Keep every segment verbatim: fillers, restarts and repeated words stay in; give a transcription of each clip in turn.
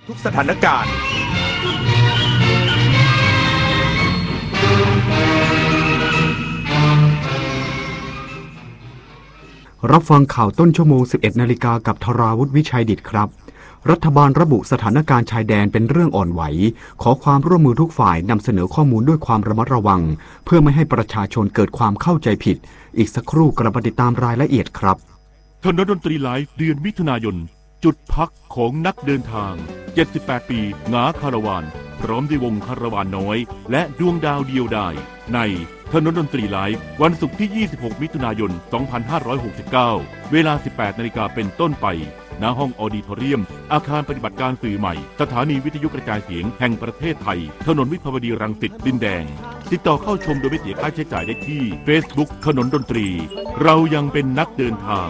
ทุกสถานการณ์รับฟังข่าวต้นชั่วโมง สิบเอ็ดนาฬิกา กับธราวุฒิวิชัยดิษฐ์ครับรัฐบาลระบุสถานการณ์ชายแดนเป็นเรื่องอ่อนไหวขอความร่วมมือทุกฝ่ายนำเสนอข้อมูลด้วยความระมัดระวังเพื่อไม่ให้ประชาชนเกิดความเข้าใจผิดอีกสักครู่กระติดตามรายละเอียดครับถนนดนตรีไลฟ์เดือนมิถุนายนจุดพักของนักเดินทางเจ็ดสิบแปดปีงาคาราวานพร้อมด้วยวงคาราวานน้อยและดวงดาวเดียวดายในถนนดนตรีไลฟ์วันศุกร์ที่ยี่สิบหกมิถุนายนสองพันห้าร้อยหกสิบเก้าเวลา สิบแปดนาฬิกา เป็นต้นไปณห้องออดิทอเรียมอาคารปฏิบัติการสื่อใหม่สถานีวิทยุกระจายเสียงแห่งประเทศไทยถนนวิภาวดีรังสิตดินแดงติดต่อเข้าชมโดยไม่เสียค่าใช้จ่ายได้ที่ Facebook ถนนดนตรีเรายังเป็นนักเดินทาง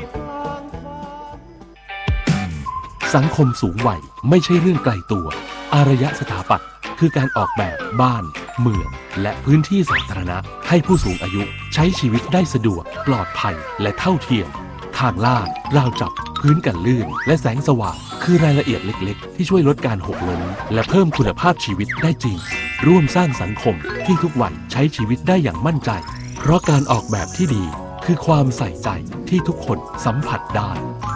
สังคมสูงวัยไม่ใช่เรื่องไกลตัวอารยสถาปัตย์คือการออกแบบบ้านเมืองและพื้นที่สาธารณะให้ผู้สูงอายุใช้ชีวิตได้สะดวกปลอดภัยและเท่าเทียมทางลาดราวจับพื้นกันลื่นและแสงสว่างคือรายละเอียดเล็กๆที่ช่วยลดการหกล้มและเพิ่มคุณภาพชีวิตได้จริงร่วมสร้างสังคมที่ทุกวันใช้ชีวิตได้อย่างมั่นใจเพราะการออกแบบที่ดีคือความใส่ใจที่ทุกคนสัมผัสได้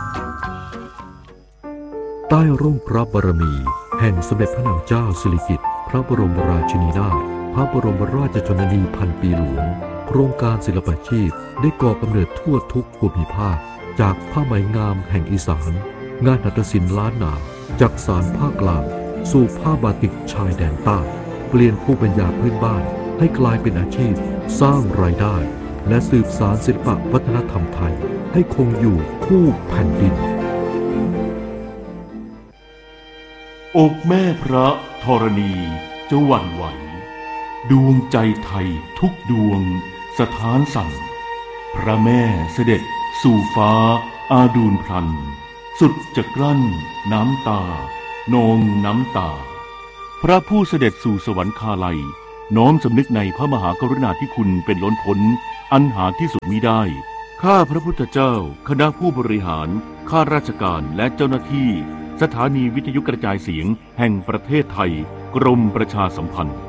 ใต้ร่มพระบารมีแห่งสมเด็จพระนางเจ้าสิริกิติ์พระบรมราชินีนาถพระบรมราชชนนีพันปีหลวงโครงการศิลปาชีพได้ก่อกำเนิดทั่วทุกภูมิภาคจากผ้าไหมงามแห่งอีสานงานหัตถศิลป์ล้านนาจากสารภาคกลางสู่ผ้าบาติกชายแดนใต้เปลี่ยนภูมิปัญญาพื้นบ้านให้กลายเป็นอาชีพสร้างรายได้และสืบสานศิลปวัฒนธรรมไทยให้คงอยู่คู่แผ่นดินอกแม่พระธรณีจะหวั่นไหวดวงใจไทยทุกดวงสถานสั่นพระแม่เสด็จสู่ฟ้าอาดูลพลันสุดจะกลั้นน้ำตานองน้ำตาพระผู้เสด็จสู่สวรรคาลัยน้อมสำนึกในพระมหากรุณาธิคุณเป็นล้นพ้นอันหาที่สุดมิได้ข้าพระพุทธเจ้าคณะผู้บริหารข้าราชการและเจ้าหน้าที่สถานีวิทยุกระจายเสียงแห่งประเทศไทยกรมประชาสัมพันธ์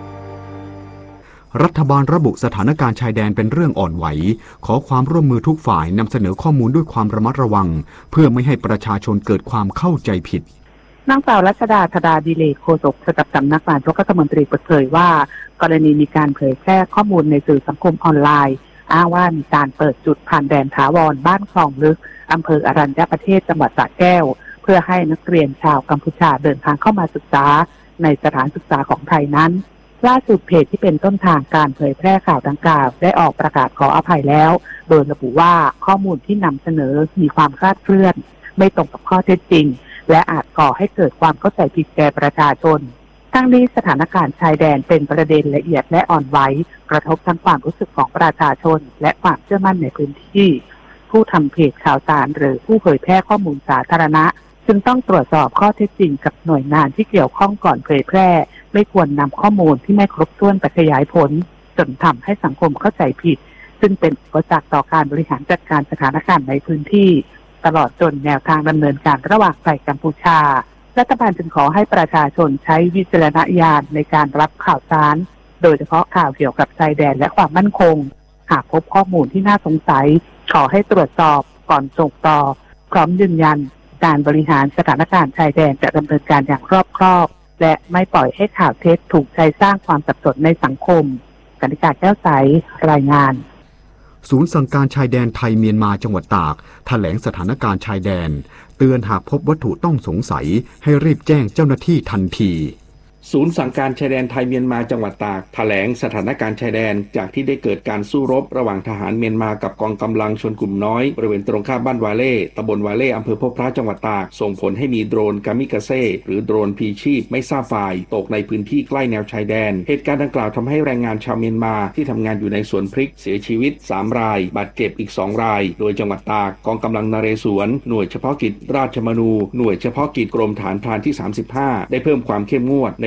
รัฐบาลระบุสถานการณ์ชายแดนเป็นเรื่องอ่อนไหวขอความร่วมมือทุกฝ่ายนำเสนอข้อมูลด้วยความระมัดระวังเพื่อไม่ให้ประชาชนเกิดความเข้าใจผิดนางสาวรัชดาธดาดิเลกโฆษกประจำสำนักนายกรัฐมนตรีเปิดเผยว่ากรณีมีการเผยแพร่ข้อมูลในสื่อสังคมออนไลน์อ้างว่ามีการเปิดจุดผ่านแดนถาวรบ้านคลองลึกอำเภออรัญญประเทศจังหวัดสระแก้วเพื่อให้นักเรียนชาวกัมพูชาเดินทางเข้ามาศึกษาในสถานศึกษาของไทยนั้นล่าสุดเพจที่เป็นต้นทางการเผยแพร่ข่าวดังกล่าวได้ออกประกาศขออภัยแล้วโดยระบุว่าข้อมูลที่นำเสนอมีความคลาดเคลื่อนไม่ตรงกับข้อเท็จจริงและอาจก่อให้เกิดความเข้าใจผิดแก่ประชาชนทั้งนี้สถานการณ์ชายแดนเป็นประเด็นละเอียดและอ่อนไหวกระทบทั้งความรู้สึกของประชาชนและความเชื่อมั่นในพื้นที่ผู้ทำเพจข่าวสารหรือผู้เผยแพร่ข้อมูลสาธารณะจึงต้องตรวจสอบข้อเท็จจริงกับหน่วยงานที่เกี่ยวข้องก่อนเผยแพร่ไม่ควรนำข้อมูลที่ไม่ครบถ้วนไปขยายผลจนทำให้สังคมเข้าใจผิดซึ่งเป็นอุปสรรคต่อการบริหารจัดการสถานการณ์ในพื้นที่ตลอดจนแนวทางดำเนินการระหว่างไทยกัมพูชารัฐบาลจึงขอให้ประชาชนใช้วิจารณญาณในการรับข่าวสารโดยเฉพาะข่าวเกี่ยวกับชายแดนและความมั่นคงหากพบข้อมูลที่น่าสงสัยขอให้ตรวจสอบก่อนส่งต่อพร้อมยืนยันการบริหารสถานการณ์ชายแดนจะดำเนินการอย่างรอบคอบและไม่ปล่อยให้ข่าวเท็จถูกใช้สร้างความสับสนในสังคมกนิกาแก้วใสรายงานศูนย์สั่งการชายแดนไทยเมียนมาจังหวัดตากแถลงสถานการณ์ชายแดนเตือนหากพบวัตถุต้องสงสัยให้รีบแจ้งเจ้าหน้าที่ทันทีศูนย์สั่งการชายแดนไทยเมียนมาจังหวัดตากแถลงสถานการณ์ชายแดนจากที่ได้เกิดการสู้รบระหว่างทหารเมียนมากับกองกำลังชนกลุ่มน้อยบริเวณตรงข้ามบ้านวาเล่ตำบลวาเล่อำเภอพบพระจังหวัดตากส่งผลให้มีโดรนกามิกาเซ่หรือโดรนพีชีพไม่ทราบฝ่ายตกในพื้นที่ใกล้แนวชายแดนเหตุการณ์ดังกล่าวทำให้แรงงานชาวเมียนมาที่ทำงานอยู่ในสวนพริกเสียชีวิตสามรายบาดเจ็บอีกสองรายโดยจังหวัดตากกองกำลังนเรศวรหน่วยเฉพาะกิจราชมนูหน่วยเฉพาะกิจกรมฐานพรานที่สามสิบห้าได้เพิ่มความเข้มงวดใน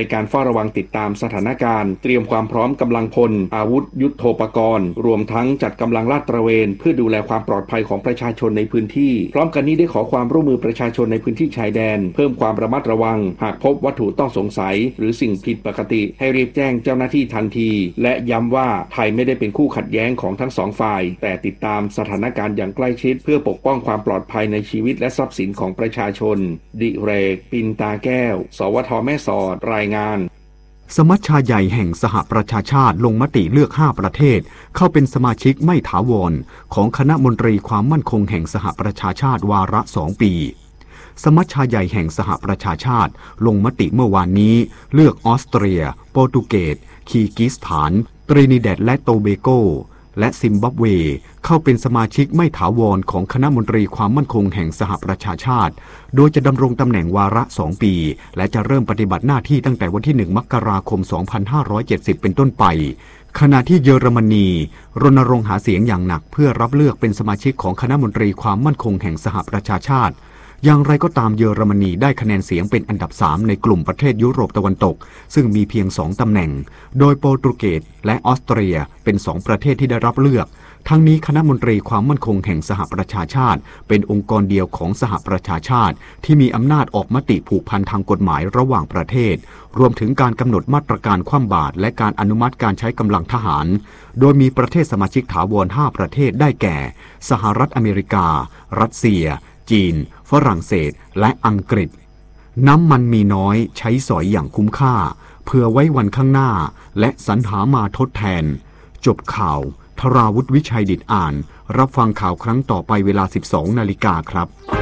การเฝ้าระวังติดตามสถานการณ์เตรียมความพร้อมกำลังพลอาวุธยุทโธปกรณ์รวมทั้งจัดกำลังลาดตระเวนเพื่อดูแลความปลอดภัยของประชาชนในพื้นที่พร้อมกันนี้ได้ขอความร่วมมือประชาชนในพื้นที่ชายแดนเพิ่มความระมัดระวังหากพบวัตถุต้องสงสัยหรือสิ่งผิดปกติให้รีบแจ้งเจ้าหน้าที่ทันทีและย้ำว่าไทยไม่ได้เป็นคู่ขัดแย้งของทั้งสองฝ่ายแต่ติดตามสถานการณ์อย่างใกล้ชิดเพื่อปกป้องความปลอดภัยในชีวิตและทรัพย์สินของประชาชนดิเรกปินตาแก้วสวทแม่สอดรายงานสมัชชาใหญ่แห่งสหประชาชาติลงมติเลือกห้าประเทศเข้าเป็นสมาชิกไม่ถาวรของคณะมนตรีความมั่นคงแห่งสหประชาชาติวาระสองปีสมัชชาใหญ่แห่งสหประชาชาติลงมติเมื่อวานนี้เลือกออสเตรียโปรตุเกสคีร์กิสถานตรินิแดดและโตเบโกและซิมบับเวเข้าเป็นสมาชิกไม่ถาวรของคณะมนตรีความมั่นคงแห่งสหประชาชาติโดยจะดำรงตำแหน่งวาระสองปีและจะเริ่มปฏิบัติหน้าที่ตั้งแต่วันที่หนึ่งมกราคมสองพันห้าร้อยเจ็ดสิบเป็นต้นไปขณะที่เยอรมนีรณรงค์หาเสียงอย่างหนักเพื่อรับเลือกเป็นสมาชิกของคณะมนตรีความมั่นคงแห่งสหประชาชาติอย่างไรก็ตามเยอรมนีได้คะแนนเสียงเป็นอันดับสามในกลุ่มประเทศยุโรปตะวันตกซึ่งมีเพียงสองตำแหน่งโดยโปรตุเกสและออสเตรียเป็นสองประเทศที่ได้รับเลือกทั้งนี้คณะมนตรีความมั่นคงแห่งสหประชาชาติเป็นองค์กรเดียวของสหประชาชาติที่มีอำนาจออกมติผูกพันทางกฎหมายระหว่างประเทศรวมถึงการกำหนดมาตรการคว่ำบาตรและการอนุมัติการใช้กำลังทหารโดยมีประเทศสมาชิกถาวรห้าประเทศได้แก่สหรัฐอเมริการัสเซียจีนฝรั่งเศสและอังกฤษน้ำมันมีน้อยใช้สอยอย่างคุ้มค่าเพื่อไว้วันข้างหน้าและสรรหามาทดแทนจบข่าวธราวุฒิวิชัยดิษฐ์อ่านรับฟังข่าวครั้งต่อไปเวลา สิบสองนาฬิกาครับ